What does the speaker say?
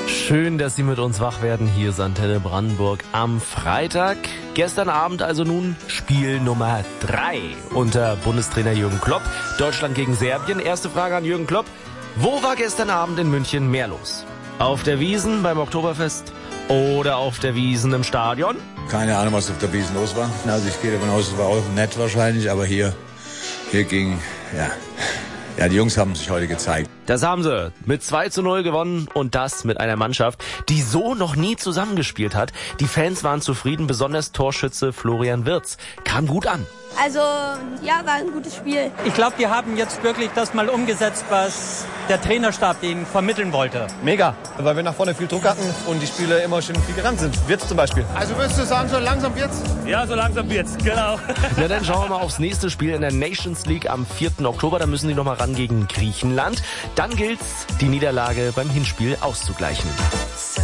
Schön, dass Sie mit uns wach werden. Hier ist Antenne Brandenburg am Freitag. Gestern Abend also nun Spiel Nummer 3 unter Bundestrainer Jürgen Klopp. Deutschland gegen Serbien. Erste Frage an Jürgen Klopp. Wo war gestern Abend in München mehr los? Auf der Wiesn beim Oktoberfest oder auf der Wiesn im Stadion? Keine Ahnung, was auf der Wiesn los war. Also ich gehe davon aus, es war auch nett wahrscheinlich, aber hier ging, ja, die Jungs haben sich heute gezeigt. Das haben sie mit 2:0 gewonnen und das mit einer Mannschaft, die so noch nie zusammengespielt hat. Die Fans waren zufrieden, besonders Torschütze Florian Wirtz kam gut an. Also, ja, war ein gutes Spiel. Ich glaube, die haben jetzt wirklich das mal umgesetzt, was der Trainerstab ihnen vermitteln wollte. Mega, weil wir nach vorne viel Druck hatten und die Spieler immer schön viel gerannt sind. Wirtz zum Beispiel. Also würdest du sagen, so langsam wird's? Ja, so langsam wird's, genau. Na dann schauen wir mal aufs nächste Spiel in der Nations League am 4. Oktober. Da müssen die nochmal ran gegen Griechenland. Dann gilt's, die Niederlage beim Hinspiel auszugleichen.